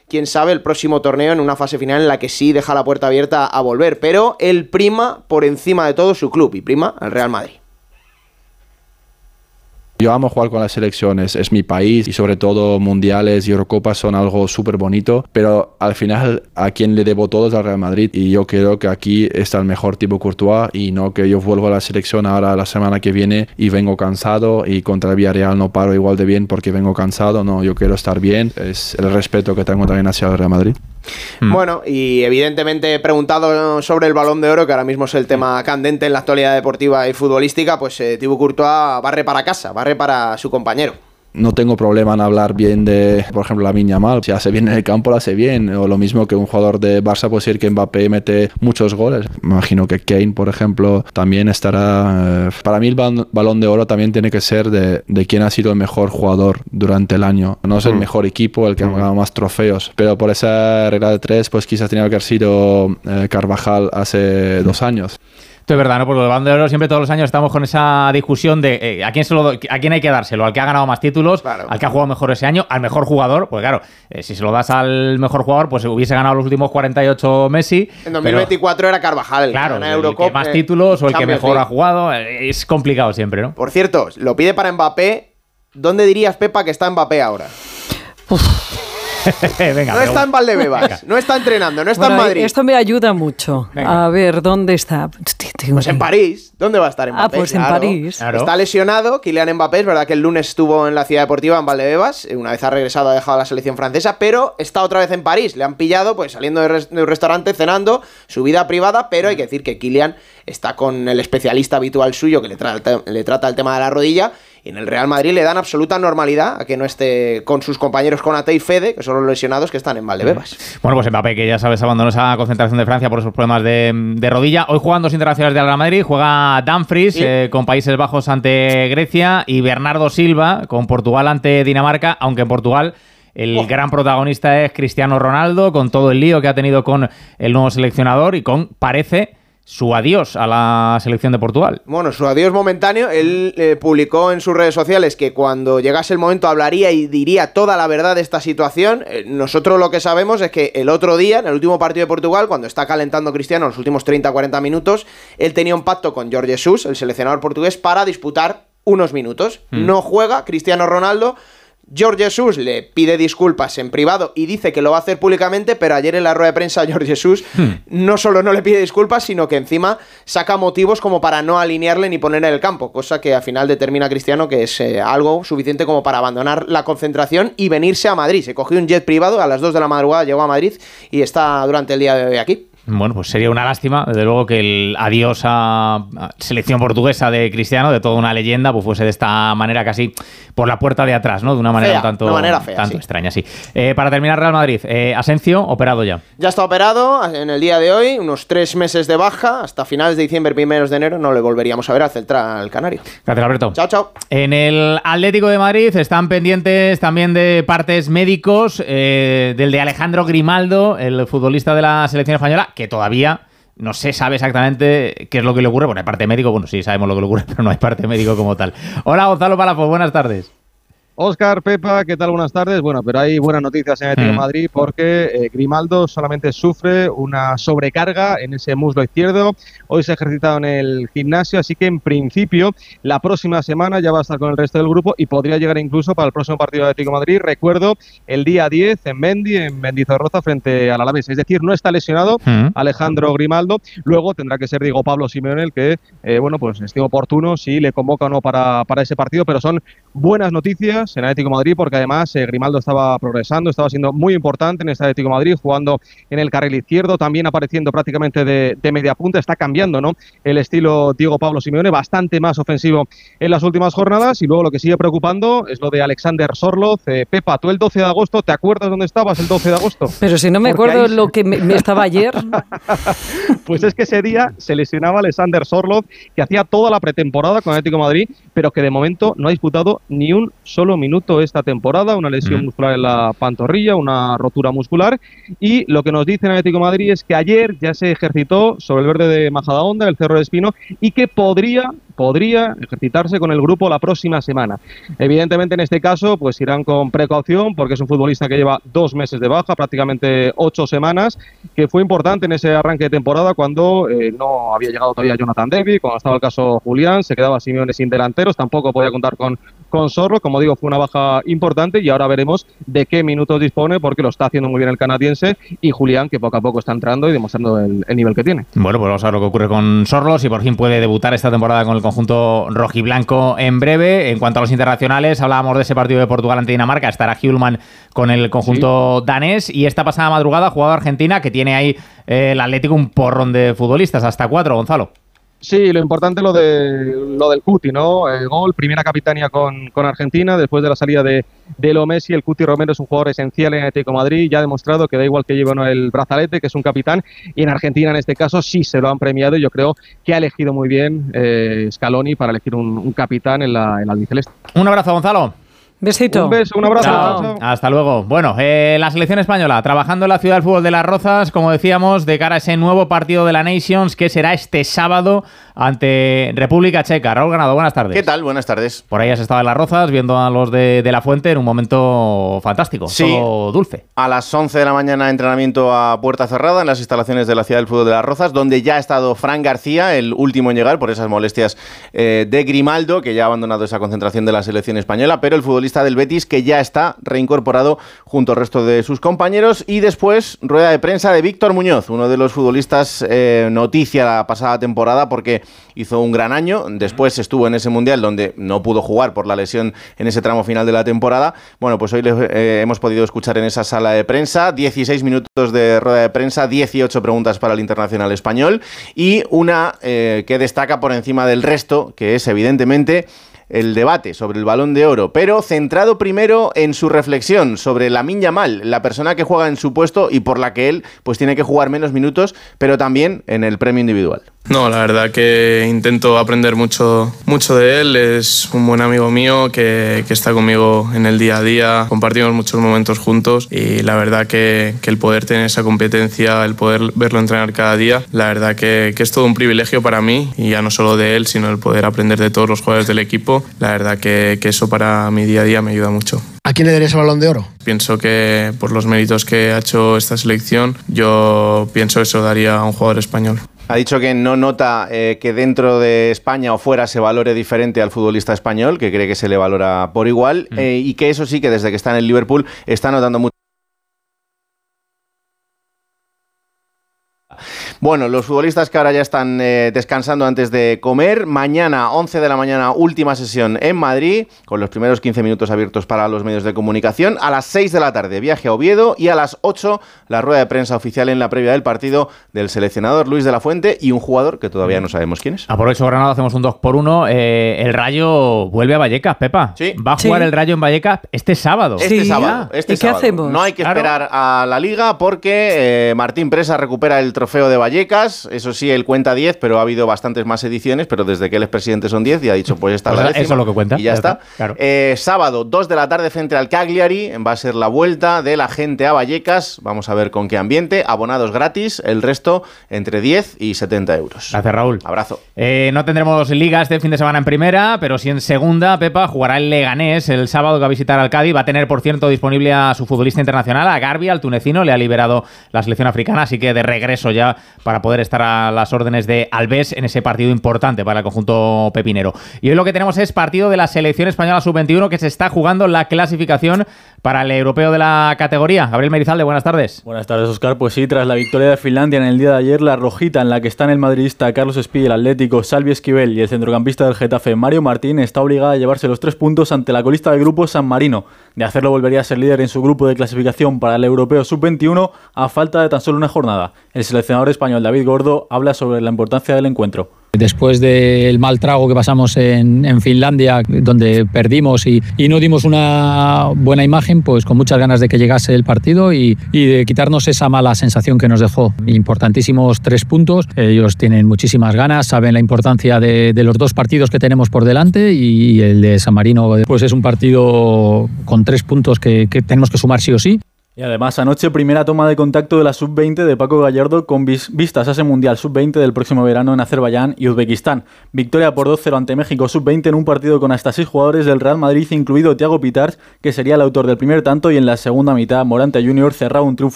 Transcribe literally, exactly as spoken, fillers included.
quién sabe, el próximo torneo en una fase final en la que sí deja la puerta abierta a volver, pero él prima por encima de todo su club y prima al Real Madrid. Yo amo jugar con las selecciones, es mi país y sobre todo mundiales y Eurocopas son algo súper bonito, pero al final a quien le debo todo es al Real Madrid y yo creo que aquí está el mejor Thibaut Courtois y no que yo vuelvo a la selección ahora la semana que viene y vengo cansado y contra el Villarreal no paro igual de bien porque vengo cansado, no, yo quiero estar bien, es el respeto que tengo también hacia el Real Madrid. Mm. Bueno, y evidentemente he preguntado sobre el Balón de Oro, que ahora mismo es el tema candente en la actualidad deportiva y futbolística, pues eh, Thibaut Courtois barre para casa, barre para su compañero. No tengo problema en hablar bien de, por ejemplo, Lamine Yamal. Si hace bien en el campo, lo hace bien. O lo mismo que un jugador de Barça puede decir que Mbappé mete muchos goles. Me imagino que Kane, por ejemplo, también estará... Eh, para mí el Balón de Oro también tiene que ser de, de quién ha sido el mejor jugador durante el año. No es el mejor equipo, el que ha ganado más trofeos. Pero por esa regla de tres, pues quizás tenía que haber sido eh, Carvajal hace dos años. Esto es verdad, ¿no? Porque el Balón de Oro siempre todos los años estamos con esa discusión de eh, ¿a quién se lo do- a quién hay que dárselo? ¿Al que ha ganado más títulos? Claro. ¿Al que ha jugado mejor ese año? ¿Al mejor jugador? Pues claro, eh, si se lo das al mejor jugador, pues hubiese ganado los últimos cuarenta y ocho Messi. En dos mil veinticuatro pero, era Carvajal, el claro, que gana el Eurocopa, que más títulos o el que mejor League. ha jugado. Eh, es complicado siempre, ¿no? Por cierto, lo pide para Mbappé. ¿Dónde dirías, Pepa, que está Mbappé ahora? Venga, no está en Valdebebas, no está entrenando, no está bueno, en Madrid. Esto me ayuda mucho. Venga. A ver, ¿dónde está? Pues en París. ¿Dónde va a estar Mbappé? Ah, pues claro. en París. Claro. Está lesionado Kylian Mbappé, es verdad que el lunes estuvo en la Ciudad Deportiva en Valdebebas, una vez ha regresado ha dejado la selección francesa, pero está otra vez en París. Le han pillado pues saliendo de, res- de un restaurante, cenando, su vida privada, pero hay que decir que Kylian está con el especialista habitual suyo que le, tra- le trata el tema de la rodilla. Y en el Real Madrid le dan absoluta normalidad a que no esté con sus compañeros Konaté y Fede, que son los lesionados que están en Valdebebas. Bueno, pues Mbappé, que ya sabes, abandonó esa concentración de Francia por esos problemas de, de rodilla. Hoy juegan dos internacionales del Real Madrid. Juega Dumfries ¿Sí? eh, con Países Bajos ante Grecia y Bernardo Silva con Portugal ante Dinamarca, aunque en Portugal el oh. gran protagonista es Cristiano Ronaldo, con todo el lío que ha tenido con el nuevo seleccionador y con, parece... su adiós a la selección de Portugal. Bueno, su adiós momentáneo. Él eh, publicó en sus redes sociales que cuando llegase el momento hablaría y diría toda la verdad de esta situación. Eh, nosotros lo que sabemos es que el otro día, en el último partido de Portugal, cuando está calentando Cristiano en los últimos treinta a cuarenta minutos, él tenía un pacto con Jorge Jesus, el seleccionador portugués, para disputar unos minutos. Mm. No juega Cristiano Ronaldo. Jorge Jesus le pide disculpas en privado y dice que lo va a hacer públicamente, pero ayer en la rueda de prensa Jorge Jesus hmm. no solo no le pide disculpas, sino que encima saca motivos como para no alinearle ni poner en el campo, cosa que al final determina Cristiano que es eh, algo suficiente como para abandonar la concentración y venirse a Madrid. Se cogió un jet privado, a las dos de la madrugada llegó a Madrid y está durante el día de hoy aquí. Bueno, pues sería una lástima, desde luego, que el adiós a selección portuguesa de Cristiano, de toda una leyenda, pues fuese de esta manera casi por la puerta de atrás, ¿no? De una manera fea, un tanto, una manera fea, tanto sí. extraña, sí. Eh, para terminar, Real Madrid, eh, Asensio, operado ya. Ya está operado en el día de hoy, unos tres meses de baja, hasta finales de diciembre, primeros de enero, no le volveríamos a ver al central canario. Gracias, Alberto. Chao, chao. En el Atlético de Madrid están pendientes también de partes médicos, eh, del de Alejandro Grimaldo, el futbolista de la selección española, que todavía... no se sabe exactamente qué es lo que le ocurre. Bueno, hay parte médico, bueno, sí sabemos lo que le ocurre, pero no hay parte médico como tal. Hola, Gonzalo Palafox, buenas tardes. Óscar, Pepa, ¿qué tal? Buenas tardes. Bueno, pero hay buenas noticias en Atlético de Madrid porque eh, Grimaldo solamente sufre una sobrecarga en ese muslo izquierdo. Hoy se ha ejercitado en el gimnasio, así que en principio la próxima semana ya va a estar con el resto del grupo y podría llegar incluso para el próximo partido de Atlético de Madrid. Recuerdo, el día diez en Mendy, en Mendizorroza, frente al Alavés. Es decir, no está lesionado uh-huh. Alejandro Grimaldo. Luego tendrá que ser Diego Pablo Simeone el que, eh, bueno, pues estime oportuno si le convoca o no para, para ese partido, pero son buenas noticias en Atlético de Madrid porque además eh, Grimaldo estaba progresando, estaba siendo muy importante en este Atlético de Madrid, jugando en el carril izquierdo, también apareciendo prácticamente de, de media punta. Está cambiando, ¿no?, el estilo Diego Pablo Simeone, bastante más ofensivo en las últimas jornadas. Y luego lo que sigue preocupando es lo de Alexander Sorloth. Eh, Pepa, tú el doce de agosto, ¿te acuerdas dónde estabas el doce de agosto? Pero si no me porque acuerdo ahí... lo que me, me estaba ayer. Pues es que ese día se lesionaba Alexander Sorloth, que hacía toda la pretemporada con Atlético de Madrid, pero que de momento no ha disputado ni un solo minuto esta temporada, una lesión mm. muscular en la pantorrilla, una rotura muscular, y lo que nos dice el Atlético de Madrid es que ayer ya se ejercitó sobre el verde de Majadahonda, el Cerro de Espino, y que podría, podría ejercitarse con el grupo la próxima semana. Evidentemente en este caso pues irán con precaución porque es un futbolista que lleva dos meses de baja, prácticamente ocho semanas, que fue importante en ese arranque de temporada cuando eh, no había llegado todavía Jonathan David, cuando estaba el caso Julián, se quedaba Simeone sin delanteros, tampoco podía contar con, con Sorlo, como digo, fue una baja importante y ahora veremos de qué minutos dispone porque lo está haciendo muy bien el canadiense y Julián, que poco a poco está entrando y demostrando el, el nivel que tiene. Bueno, pues vamos a ver lo que ocurre con Sorlo, si por fin puede debutar esta temporada con el conjunto rojiblanco en breve. En cuanto a los internacionales, hablábamos de ese partido de Portugal ante Dinamarca, estará Hjulman con el conjunto sí. danés, y esta pasada madrugada ha jugado Argentina, que tiene ahí eh, el Atlético un porrón de futbolistas, hasta cuatro, Gonzalo. Sí, lo importante es lo, de, lo del Cuti, ¿no? El gol, primera capitanía con, con Argentina, después de la salida de, de Leo Messi. El Cuti Romero es un jugador esencial en el Atlético de Madrid, ya ha demostrado que da igual que lleve o no el brazalete, que es un capitán, y en Argentina en este caso sí se lo han premiado, y yo creo que ha elegido muy bien eh, Scaloni para elegir un, un capitán en la, en la albiceleste. Un abrazo, Gonzalo. Besito. Un beso, un abrazo. Chao. Chao. Hasta luego. Bueno, eh, la selección española trabajando en la ciudad del fútbol de Las Rozas, como decíamos, de cara a ese nuevo partido de la Nations que será este sábado ante República Checa. Raúl Ganado, buenas tardes. ¿Qué tal? Buenas tardes. Por ahí has estado en Las Rozas viendo a los de, de La Fuente en un momento fantástico, sí, todo dulce. A las once de la mañana entrenamiento a puerta cerrada en las instalaciones de la ciudad del fútbol de Las Rozas, donde ya ha estado Fran García, el último en llegar por esas molestias eh, de Grimaldo, que ya ha abandonado esa concentración de la selección española, pero el futbolista del Betis que ya está reincorporado junto al resto de sus compañeros. Y después rueda de prensa de Víctor Muñoz, uno de los futbolistas eh, noticia la pasada temporada porque hizo un gran año, después estuvo en ese Mundial donde no pudo jugar por la lesión en ese tramo final de la temporada. Bueno, pues hoy le, eh, hemos podido escuchar en esa sala de prensa dieciséis minutos de rueda de prensa, dieciocho preguntas para el internacional español y una eh, que destaca por encima del resto, que es evidentemente el debate sobre el Balón de Oro, pero centrado primero en su reflexión sobre Lamine Yamal, la persona que juega en su puesto y por la que él pues tiene que jugar menos minutos, pero también en el premio individual. No, la verdad que intento aprender mucho, mucho de él. Es un buen amigo mío que, que está conmigo en el día a día. Compartimos muchos momentos juntos y la verdad que, que el poder tener esa competencia, el poder verlo entrenar cada día, la verdad que, que es todo un privilegio para mí, y ya no solo de él, sino el poder aprender de todos los jugadores del equipo. La verdad que, que eso para mi día a día me ayuda mucho. ¿A quién le darías el Balón de Oro? Pienso que por los méritos que ha hecho esta selección, yo pienso que se lo daría a un jugador español. Ha dicho que no nota eh, que dentro de España o fuera se valore diferente al futbolista español, que cree que se le valora por igual, mm. eh, y que eso sí, que desde que está en el Liverpool está notando mucho. Bueno, los futbolistas que ahora ya están eh, descansando antes de comer. Mañana, once de la mañana, última sesión en Madrid, con los primeros quince minutos abiertos para los medios de comunicación. A las seis de la tarde, viaje a Oviedo, y a las ocho, la rueda de prensa oficial en la previa del partido del seleccionador Luis de la Fuente y un jugador que todavía no sabemos quién es. Aprovecho, Granado, hacemos un dos por uno. Eh, el Rayo vuelve a Vallecas, Pepa. Sí. Va a jugar sí. el Rayo en Vallecas este sábado. Este sí. sábado. Este ¿Y sábado. qué hacemos? No hay que esperar claro. a la Liga porque eh, Martín Presa recupera el trofeo de Vallecas. Eso sí, él cuenta diez, pero ha habido bastantes más ediciones, pero desde que él es presidente son diez y ha dicho, pues esta pues es la décima. Eso es lo que cuenta. Y ya, ya está. está. Claro. Eh, sábado, dos de la tarde frente al Cagliari, va a ser la vuelta de la gente a Vallecas. Vamos a ver con qué ambiente. Abonados gratis, el resto entre diez y setenta euros. Gracias, Raúl. Abrazo. Eh, no tendremos liga este fin de semana en primera, pero sí en segunda. Pepa jugará el Leganés el sábado, que va a visitar al Cádiz. Va a tener, por cierto, disponible a su futbolista internacional, a Garbi, al tunecino. Le ha liberado la selección africana, así que de regreso ya para poder estar a las órdenes de Alves en ese partido importante para el conjunto pepinero. Y hoy lo que tenemos es partido de la selección española sub veintiuno, que se está jugando la clasificación para el europeo de la categoría. Gabriel Merizalde, buenas tardes. Buenas tardes, Óscar. Pues sí, tras la victoria de Finlandia en el día de ayer, la rojita, en la que están el madridista Carlos Espí, el atlético Salvi Esquivel y el centrocampista del Getafe Mario Martín, está obligada a llevarse los tres puntos ante la colista del grupo San Marino. De hacerlo, volvería a ser líder en su grupo de clasificación para el europeo sub veintiuno a falta de tan solo una jornada. El seleccionador español David Gordo habla sobre la importancia del encuentro. Después del mal trago que pasamos en, en Finlandia, donde perdimos y, y no dimos una buena imagen, pues con muchas ganas de que llegase el partido y, y de quitarnos esa mala sensación que nos dejó. Importantísimos tres puntos, ellos tienen muchísimas ganas, saben la importancia de, de los dos partidos que tenemos por delante y el de San Marino pues es un partido con tres puntos que, que tenemos que sumar sí o sí. Y además, anoche, primera toma de contacto de la sub veinte de Paco Gallardo con vis- vistas a ese Mundial sub veinte del próximo verano en Azerbaiyán y Uzbekistán. Victoria por dos cero ante México sub veinte en un partido con hasta seis jugadores del Real Madrid, incluido Thiago Pitars, que sería el autor del primer tanto, y en la segunda mitad Morante Junior cerraba un triunfo